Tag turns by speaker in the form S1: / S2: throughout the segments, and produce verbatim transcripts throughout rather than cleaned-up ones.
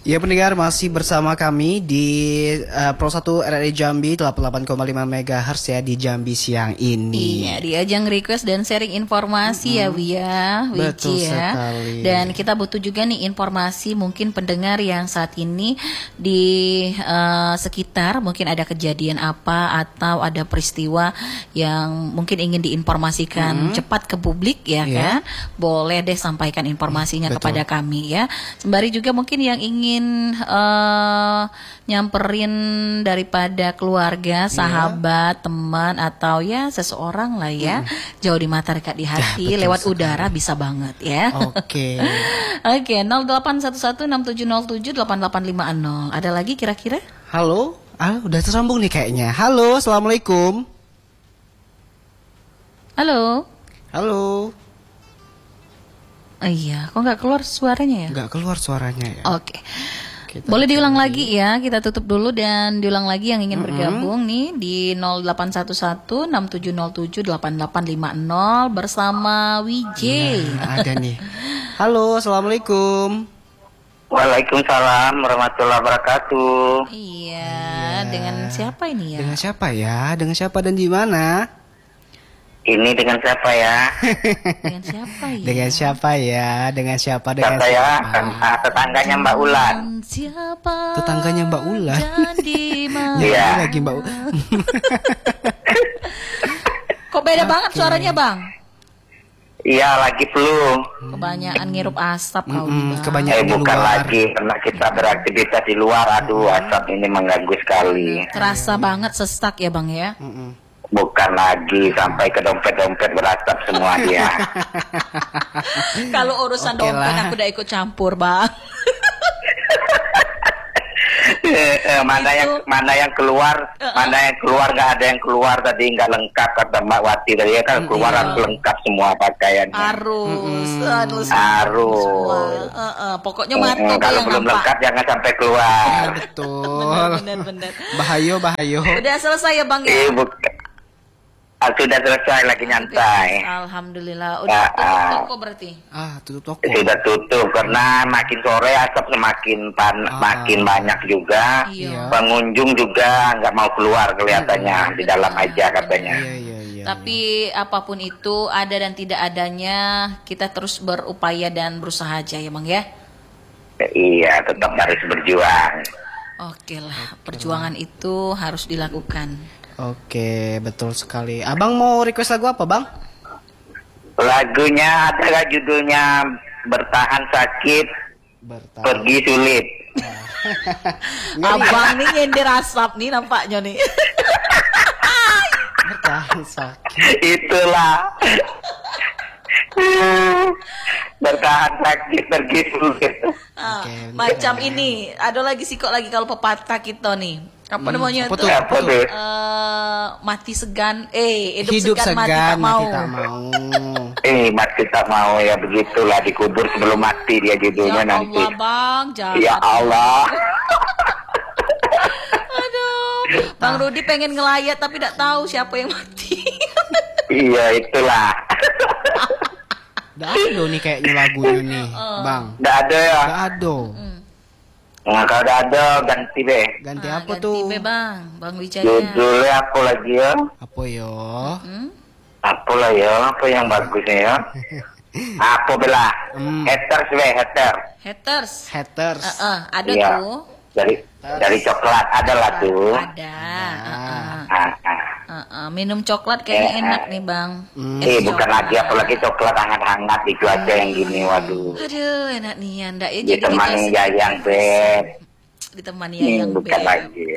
S1: Ya pendengar, masih bersama kami di uh, Pro satu R R I Jambi delapan puluh delapan koma lima megahertz ya di Jambi siang ini.
S2: Iya, di ajang request dan sharing informasi mm-hmm. ya Wia,
S1: Betul
S2: ya.
S1: sekali.
S2: Dan kita butuh juga nih informasi mungkin pendengar yang saat ini di uh, sekitar mungkin ada kejadian apa atau ada peristiwa yang mungkin ingin diinformasikan mm-hmm. cepat ke publik ya yeah. kan. Boleh deh sampaikan informasinya mm, kepada kami ya. Sembari juga mungkin yang ingin Uh, nyamperin daripada keluarga, sahabat, yeah. teman atau ya seseorang lah ya, mm. jauh di mata dekat di hati, ya, lewat sekali. Udara bisa banget ya.
S1: Oke.
S2: Oke, okay, nol delapan satu satu enam tujuh nol tujuh delapan delapan lima nol. Ada lagi kira-kira?
S1: Halo, ah udah tersambung nih kayaknya. Halo, assalamualaikum.
S2: Halo.
S1: Halo.
S2: Oh iya, kok nggak keluar suaranya ya?
S1: Nggak keluar suaranya ya.
S2: Oke. Okay. Boleh diulang lagi ya, kita tutup dulu dan diulang lagi yang ingin mm-hmm. bergabung nih di nol delapan satu satu enam tujuh nol tujuh delapan delapan lima nol bersama Wijay.
S1: Nah, ada nih. Halo, assalamualaikum.
S3: Waalaikumsalam warahmatullahi wabarakatuh.
S2: Iya, iya, dengan siapa ini ya?
S1: Dengan siapa ya? Dengan siapa dan di mana?
S3: Ini dengan siapa ya?
S2: Dengan siapa ya?
S1: Dengan siapa ya? Dengan siapa? Dengan
S3: siapa,
S1: siapa?
S3: ya? Tetangganya Mbak Ulan.
S2: Siapa?
S1: Tetangganya Mbak Ulan.
S3: Iya.
S1: Lagi Mbak Ulan.
S2: Kok beda okay. banget suaranya, Bang?
S3: Iya, lagi flu.
S2: Kebanyakan ngirup asap kau
S1: mm-hmm, kebanyakan
S3: eh, bukan
S1: luar.
S3: lagi karena kita beraktivitas di luar. Aduh, asap ini mengganggu sekali.
S2: Terasa banget sesak ya, Bang ya?
S1: Mm-mm.
S3: Bukan lagi, sampai ke dompet-dompet berasap semua dia.
S2: Kalau urusan okay dompet lah. Aku udah ikut campur, Bang.
S3: eh, mana Itu, yang mana yang keluar, uh, mana yang keluar nggak ada yang keluar tadi nggak lengkap kata Mbak Wati tadi ya kan keluar
S2: iya.
S3: harus lengkap semua pakaiannya.
S2: Harus,
S1: mm-hmm.
S2: harus.
S3: Harus.
S2: Uh, uh, pokoknya mati
S3: mm, kalau belum nampak. Lengkap jangan sampai keluar.
S1: Betul.
S2: Benar-benar.
S1: Bahayo, bahayo.
S2: Udah selesai ya Bang ya.
S3: Eh, bukan. Ah, sudah selesai lagi nyantai.
S2: Alhamdulillah. Udah
S3: ah,
S2: tutup toko berarti?
S1: Ah, tutup toko.
S3: Sudah tutup karena makin sore asap semakin pan, ah, makin banyak juga.
S2: Iya.
S3: Pengunjung juga nggak mau keluar kelihatannya iya, di dalam benar, aja katanya.
S1: Iya, iya, iya,
S2: Tapi iya. apapun itu ada dan tidak adanya kita terus berupaya dan berusaha aja ya Bang ya.
S3: Iya, tetap harus berjuang.
S2: Oke lah, perjuangan itu harus dilakukan.
S1: Oke, betul sekali. Abang mau request lagu apa, Bang?
S3: Lagunya adalah judulnya Bertahan Sakit, Bertahan. Pergi Sulit.
S2: Abang nih nyindir asap nih nampaknya nih.
S1: Bertahan sakit.
S3: Itulah. Bertahan sakit, pergi sulit.
S2: Ah, okay, macam ini. Ada lagi sih kok lagi kalau pepatah kita nih. Apa
S1: hmm,
S2: namanya
S1: apa
S2: tuh?
S1: tuh? Apa tuh?
S2: Uh, mati segan, eh hidup,
S1: hidup
S2: segan,
S1: segan
S2: mati tak mau.
S1: Mati tak mau.
S3: eh mati tak mau ya begitulah dikubur sebelum mati dia judulnya
S2: ya
S3: nanti.
S2: Allah, Bang, jangan.
S3: Ya Allah.
S2: Aduh, Bang Rudi pengen ngelayat tapi tidak tahu siapa yang mati.
S3: Iya itulah.
S1: Nggak ada nih kayaknya lagunya nih, uh. Bang.
S3: Nggak ada ya.
S1: Nggak ada.
S2: Hmm.
S3: Nah, kalau udah ada ganti deh.
S1: Ganti
S2: ah,
S1: apa
S2: ganti
S1: tuh?
S2: Ganti Bang, Bang Wijaya.
S3: Judulnya apa lagi ya?
S1: Apa yo?
S2: Hmm?
S3: Apa lah ya? Apa yang bagusnya ya? Apa belah? Hmm. Haters we, hater.
S2: Haters.
S1: Haters.
S2: Uh, uh, ada
S3: ya.
S2: tuh.
S3: Dari haters. Dari coklat ada lah tuh.
S2: Ada.
S1: Nah.
S2: Uh, uh.
S3: Ah, ah.
S2: Uh, uh, minum coklat kayaknya eh,
S3: enak
S2: nih Bang.
S3: Mm. Eh bukan lagi apalagi coklat hangat-hangat itu aja yang gini waduh.
S2: Aduh enak nih ya ndak ya
S3: jadi ditemani Yayang Beb.
S2: Ditemani Yayang Beb.
S3: Bukan lagi.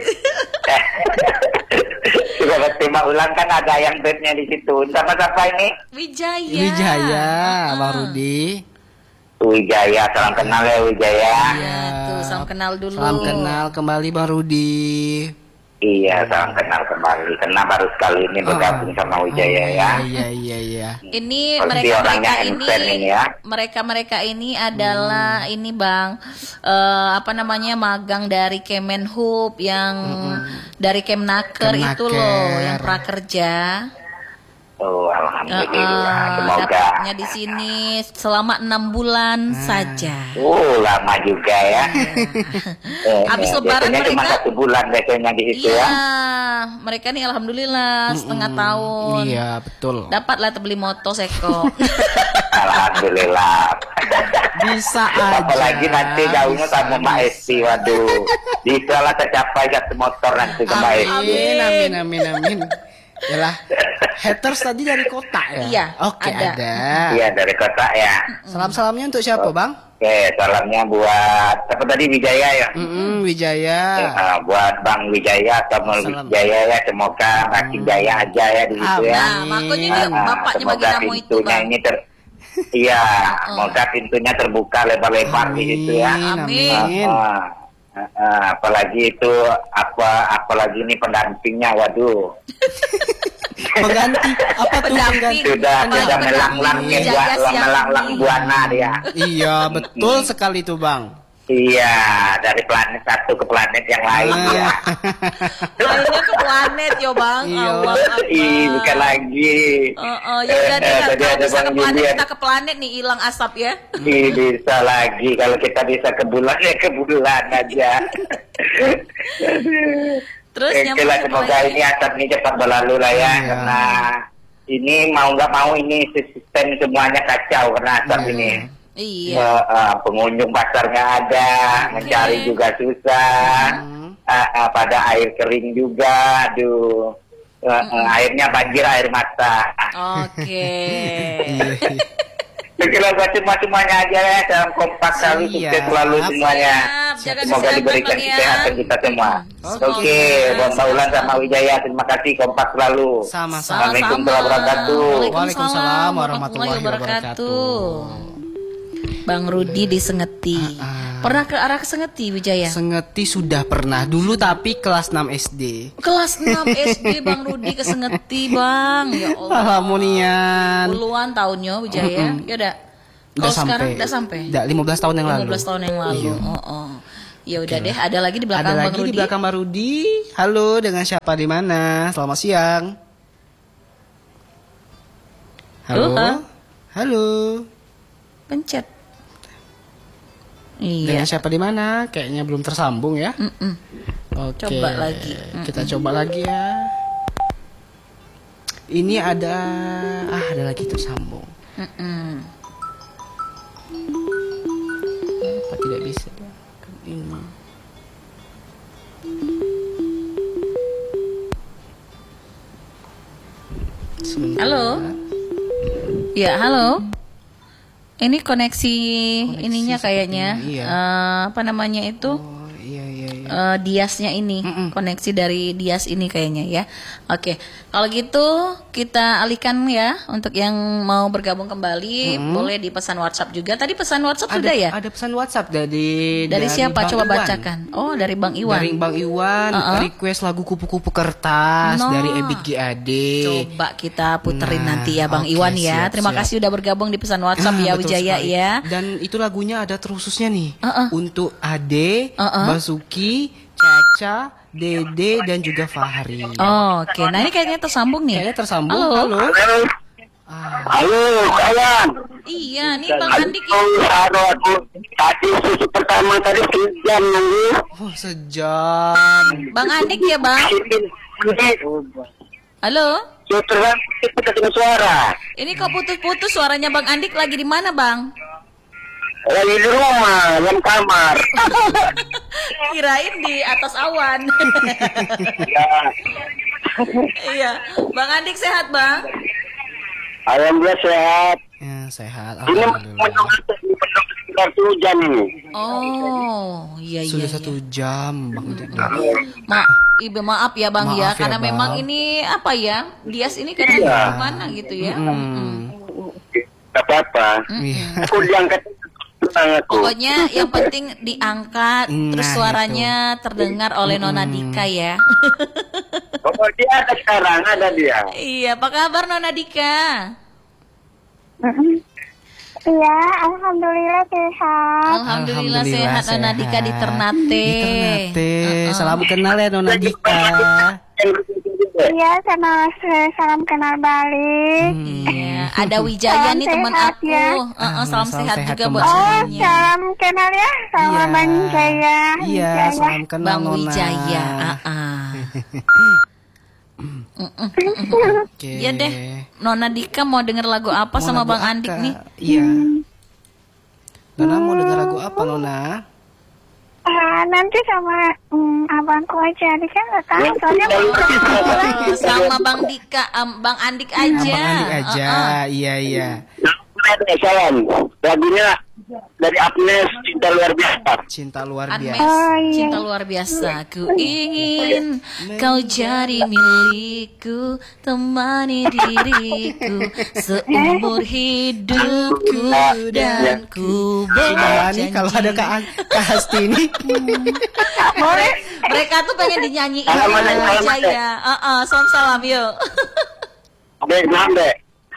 S3: Sudah berarti Mbak Ulan kan ada Yayang Bebnya di situ. Sama siapa ini?
S2: Wijaya.
S1: Wijaya,
S2: uh-uh.
S1: Bang Rudi.
S3: Wijaya, salam kenal ya Wijaya.
S2: Iya tuh, salam kenal dulu.
S1: Salam kenal kembali Bang Rudi.
S3: Iya, salam kenal kembali. Karena baru sekali ini bergabung oh. sama Wijaya oh, ya.
S1: Iya, iya, iya.
S2: Ini
S3: mereka
S2: mereka ini,
S3: ini ya.
S2: mereka mereka ini adalah hmm. ini Bang, uh, apa namanya magang dari Kemenhub yang hmm. dari Kemnaker, Kemnaker itu loh, yang prakerja.
S3: Oh, alhamdulillah.
S2: Uh-uh,
S3: Semoga.
S2: dapatnya di sini selama enam bulan
S1: Hmm.
S2: saja.
S3: Oh, lama juga ya. eh,
S2: Habis
S3: eh,
S2: lebaran
S3: biasanya cuma
S2: mereka-
S3: satu bulan biasanya di situ
S2: Iya,
S3: ya.
S2: mereka nih alhamdulillah setengah tahun.
S1: Iya, betul.
S2: Dapatlah beli moto seko.
S3: Alhamdulillah.
S1: Bisa aja.
S3: Apalagi nanti jauhnya sama Mbak Esti, waduh. Bisa lah tercapai satu motor nanti ke Mbak Esti.
S1: Amin, amin, amin, amin. Yalah, haters tadi dari kota ya?
S2: Iya,
S1: Oke,
S2: ada.
S1: ada.
S3: Iya, dari kota ya.
S1: Salam-salamnya untuk siapa, Bang?
S3: Oke, salamnya buat apa tadi Wijaya ya?
S1: Mm-mm, Wijaya.
S3: Ya, buat Bang Wijaya sama
S1: Salam.
S3: Wijaya ya, semoga makin jaya aja ya di situ ya.
S2: Nah, makanya dia
S3: Ah,
S2: bapaknya bagi
S3: semoga
S2: namu itu,
S3: pintunya
S2: Bang.
S3: ini ter Iya, semoga pintunya terbuka lebar-lebar di situ ya.
S1: Amin,
S2: Amin.
S1: amin.
S3: Ah, ah, ah, apalagi itu apa apalagi ini pendampingnya, waduh.
S1: Pengganti apa tuh
S2: Pendamping.
S1: pengganti?
S3: Sudah
S2: Apalagi
S3: sudah
S2: pendamping
S3: melanglang ya,
S2: Wijaya siang
S3: melanglang
S2: ini.
S3: buana dia.
S1: Iya, betul sekali tuh, Bang.
S3: Iya, dari planet satu ke planet yang lain ya.
S1: Ah.
S2: Akhirnya ke planet yo Bang.
S1: Iya.
S2: Allah Akbar.
S3: Ih, bukan lagi.
S2: Oh, oh, ya udah deh,
S3: Eh,
S2: kalau
S3: tadi ada
S2: bisa ke
S3: Bang
S2: planet
S3: Julian.
S2: kita ke planet nih hilang asap ya.
S3: Ih, bisa lagi kalau kita bisa ke bulan ya ke bulan aja.
S2: Terus
S3: Oke
S2: nyambung
S3: lah,
S2: apa
S3: semoga
S2: lagi?
S3: ini asap ini cepat berlalu lah ya,
S1: Iya.
S3: karena ini mau nggak mau ini sistem semuanya kacau karena asap
S1: Iya.
S3: ini.
S2: Iya.
S3: Eh, eh, pengunjung pasar nggak ada, mencari juga susah.
S1: Hmm.
S3: Eh, eh, pada air kering juga, aduh. Eh, eh, airnya banjir air mata.
S2: Oke.
S1: Iya, iya.
S3: Segala macam semuanya aja ya, dalam kompak selalu
S1: Siap.
S3: sukses selalu semuanya.
S2: Siap, jaga
S3: Semoga
S2: kesehatan,
S3: diberikan
S2: Bang, ya.
S3: kesehatan kita semua.
S1: Oke.
S3: Oke, Bang Maulan sama Wijaya, terima kasih kompak selalu.
S1: Sama-sama.
S3: Assalamualaikum warahmatullahi wabarakatuh.
S1: Waalaikumsalam warahmatullahi wabarakatuh.
S2: Bang Rudi di Sengeti.
S1: Ah, ah.
S2: Pernah ke arah Sengeti Wijaya?
S1: Sengeti sudah pernah dulu tapi kelas enam S D.
S2: Kelas enam S D Bang Rudi ke Sengeti, Bang. Ya Allah.
S1: Alhamdulillah.
S2: Puluhan tahunnya Wijaya. Ya udah.
S1: Udah
S2: Kalau sekarang
S1: sampai.
S2: udah sampai.
S1: Udah lima belas tahun yang lalu.
S2: lima belas tahun yang lalu.
S1: Iya.
S2: Oh, oh. Ya udah deh, ada lagi di belakang
S1: Ada
S2: Bang
S1: lagi
S2: Rudi.
S1: di belakang Bang Rudi. Halo, dengan siapa di mana? Selamat siang. Halo.
S2: Halo.
S1: Halo.
S2: Pencet.
S1: Dengan
S2: Iya.
S1: siapa di mana? Kayaknya belum tersambung ya.
S2: Mm-mm.
S1: Oke.
S2: Coba lagi.
S1: Kita coba lagi ya. Ini ada ah ada lagi tersambung.
S2: Mm-mm.
S1: Apa tidak bisa ya? Kan ini. Sebentar.
S2: Halo. Ya, halo. Ini koneksi, ininya kayaknya.
S1: sepertinya, iya.
S2: Eh, apa namanya itu?
S1: Oh, iya iya iya.
S2: Eh, Diasnya ini,
S1: Mm-mm.
S2: koneksi dari Dias ini kayaknya ya. Oke, kalau gitu kita alihkan ya untuk yang mau bergabung kembali, boleh di pesan WhatsApp juga. Tadi pesan WhatsApp
S1: Ada
S2: sudah ya?
S1: ada pesan WhatsApp dari
S2: Dari, siapa?
S1: Bang
S2: Coba
S1: Iwan.
S2: bacakan. Oh, dari Bang Iwan.
S1: Dari Bang Iwan,
S2: Uh-uh.
S1: request lagu kupu-kupu kertas
S2: No.
S1: dari Ebit G A D.
S2: Coba kita puterin
S1: Nah,
S2: nanti ya Bang
S1: oke,
S2: Iwan ya.
S1: siap,
S2: Terima
S1: siap.
S2: kasih udah bergabung di pesan WhatsApp
S1: Nah,
S2: ya
S1: betul
S2: Wijaya
S1: sekali.
S2: ya.
S1: Dan itu lagunya ada terususnya nih.
S2: Uh-uh.
S1: Untuk Ade,
S2: Uh-uh.
S1: Basuki, Caca, Dede dan juga Fahri.
S2: Oh, oke, nah ini kayaknya tersambung nih.
S1: Kayaknya tersambung.
S2: Halo.
S1: Halo.
S3: Halo,
S1: Ah,
S3: halo kawan.
S2: Iya, nih Bang Andik.
S3: Aduh, aduh, aku tadi susu pertama tadi sejam nunggu.
S1: oh, sejam.
S2: Bang Andik ya Bang. Halo.
S3: Terus kita dengar suara.
S2: Ini kok putus-putus suaranya Bang Andik lagi di mana Bang?
S3: Lagi di rumah, dalam kamar.
S2: Kirain di atas awan.
S3: Ya,
S2: Iya, Bang Andik sehat Bang?
S3: alhamdulillah sehat.
S1: Ya, sehat.
S3: Ini
S1: Alhamdulillah.
S3: menunggu sekitar hujan ini.
S2: Oh, iya iya.
S1: Sudah
S2: iya.
S1: satu jam, Bang.
S2: Ma Ibu maaf ya Bang ya,
S1: Maaf ya,
S2: karena
S1: Bang.
S2: memang ini apa ya? Dias ini kadang
S3: Iya.
S2: gimana gitu ya.
S1: Hmm.
S3: Gak apa-apa.
S1: Iya.
S3: Aku diangkat tenang aku.
S2: Pokoknya yang penting diangkat,
S1: Nah,
S2: terus suaranya terdengar oleh Nona Dika ya.
S3: Oh, dia ada sekarang, ada dia.
S2: Iya, apa kabar Nona Dika?
S4: Iya, alhamdulillah sehat.
S2: Alhamdulillah, sehat Nona Dika di Ternate.
S1: Di Ternate.
S2: Uh-uh.
S1: Salam kenal ya Nona Dika.
S4: Iya, sama s- salam kenal balik.
S2: Iya, ada Wijaya
S4: Salam
S2: nih teman
S4: sehat
S2: aku.
S4: ya.
S2: Heeh,
S1: Ah,
S2: salam,
S1: salam
S2: sehat
S1: sehat
S2: juga
S1: kembali.
S2: buat
S4: Oh,
S2: semuanya.
S4: salam kenal ya, sama
S1: Iya.
S4: Bang Jaya.
S1: Iya,
S4: Wijaya.
S1: salam kenal
S2: Bang
S1: Nona.
S2: Wijaya. ah, ah.
S1: Oke.
S2: Iya deh. Nona Dika mau denger lagu apa
S1: Mau
S2: sama
S1: lagu
S2: Bang Andik
S1: apa?
S2: nih?
S1: Iya. Nona mau dengar lagu apa Nona?
S4: Ah, nanti sama mm, abangku aja, dia kan nggak tahu soalnya belum
S2: Oh, sama Bang Dika, em, Bang Andik aja.
S1: Abang Andik aja.
S2: Heeh.
S1: Iya iya.
S3: Ada salam. Lagunya dari Agnes, Cinta Luar Biasa.
S1: Cinta luar
S2: Agnes,
S1: biasa.
S4: Oh, iya.
S2: cinta luar biasa. Ku ingin kau jadi milikku, temani diriku seumur hidupku, dan ku
S1: Gimana nih kalau ada Kak,
S2: berjanji.
S1: Kak Hasti ini?
S4: Boleh.
S2: Mereka tuh pengen dinyanyiin
S3: Alamat,
S2: Bang
S3: alamat,
S2: Wijaya. Heeh, salam salam yuk.
S3: Dek, maaf dek.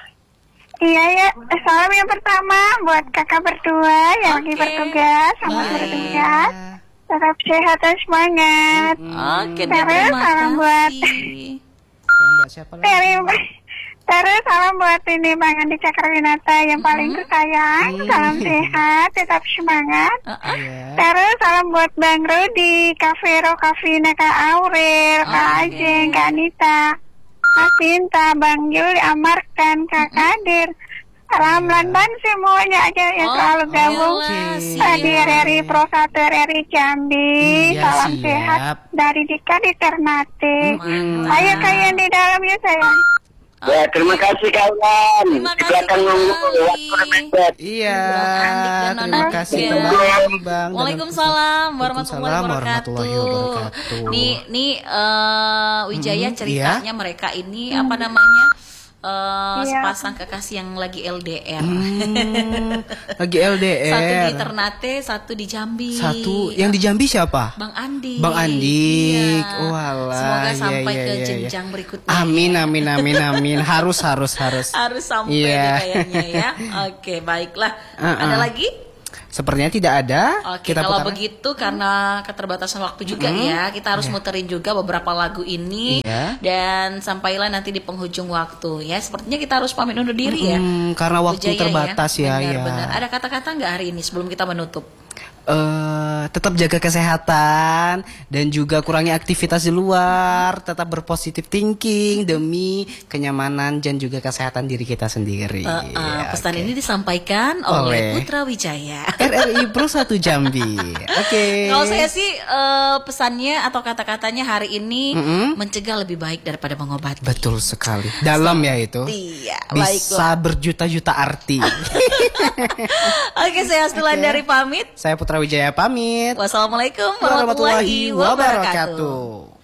S4: Iya ya, salam yang pertama buat kakak berdua yang lagi
S2: Oke.
S4: bertugas, sama
S2: Baik.
S4: bertugas. Tetap sehat dan semangat.
S2: Oke, deh,
S4: Terus
S2: terima
S4: salam buat
S2: kasih.
S1: Mbak siapa lagi?
S4: Terima. Terus salam buat ini Bang Andi Cakrawinata yang paling kesayang. Salam sehat, tetap semangat.
S2: Heeh.
S1: Iya.
S4: Terus salam buat Bang Rudi, Kak Vero, Kak Vina, Kak Aurel, Kak
S2: Oke.
S4: Ajeng, Kak Anita, Kak Sinta, Bang Juli, Amarkan, Kak Kadir. Salam London semuanya aja yang
S2: Oh,
S4: selalu gabung.
S2: iyalah,
S4: Di
S2: siap.
S4: R R I Pro satu R R I Jambi.
S1: Iya,
S4: Salam
S1: siap.
S4: sehat dari Dika di Ternate.
S2: Mantap.
S4: Ayo kalian di dalam ya sayang.
S3: Ya, terima kasih kawan.
S2: Terima
S3: Di
S2: kasih
S3: belakang nunggu
S2: kembali.
S3: waktu mepet.
S1: Iya.
S2: Bang Andik dan Nona
S1: Terima kasih
S2: juga.
S1: kembali Bang.
S2: Waalaikumsalam warahmatullahi
S1: Waalaikumsalam
S2: wabarakatuh.
S1: warahmatullahi wabarakatuh.
S2: Nih, nih eh, Wijaya
S1: Mhm,
S2: ceritanya mereka ini apa namanya? eh,
S4: Iya.
S2: sepasang kekasih yang lagi L D R.
S1: Hmm, lagi L D R.
S2: Satu di Ternate, satu di Jambi.
S1: Satu yang di Jambi siapa?
S2: Bang Andi.
S1: Bang Andik.
S2: Iya.
S1: Walah.
S2: Semoga
S1: iya,
S2: sampai
S1: iya,
S2: ke
S1: iya, iya.
S2: jenjang berikutnya.
S1: Amin amin amin amin. Harus harus harus.
S2: Harus sampai
S1: Iya.
S2: deh kayaknya ya. Oke, baiklah.
S1: Uh-uh.
S2: Ada lagi?
S1: Sepertinya tidak ada.
S2: Oke,
S1: Kita
S2: kalau
S1: putar.
S2: begitu karena keterbatasan waktu juga ya, kita harus muterin juga beberapa lagu ini
S1: Iya.
S2: dan sampailah nanti di penghujung waktu ya. Sepertinya kita harus pamit undur diri ya.
S1: Hmm, karena waktu
S2: Wijaya
S1: terbatas ya. ya.
S2: Benar-benar. Ada kata-kata nggak hari ini sebelum kita menutup?
S1: Eh, tetap jaga kesehatan dan juga kurangi aktivitas di luar, tetap berpositif thinking demi kenyamanan dan juga kesehatan diri kita sendiri.
S2: Eh, eh, pesan
S1: Oke.
S2: ini disampaikan
S1: Oleh
S2: oleh Putra Wijaya.
S1: R R I Pro satu Jambi. Oke.
S2: Kalau saya sih eh, pesannya atau kata-katanya hari ini
S1: Mm-mm.
S2: mencegah lebih baik daripada mengobati.
S1: Betul sekali. Dalam ya itu.
S2: Iya,
S1: Bisa
S2: baiklah.
S1: berjuta-juta arti.
S2: Oke, saya Astulan
S1: Oke.
S2: dari pamit.
S1: Saya Putra Wijaya pamit.
S2: Wassalamualaikum
S1: Warahmatullahi
S2: warahmatullahi wabarakatuh.
S1: wabarakatuh.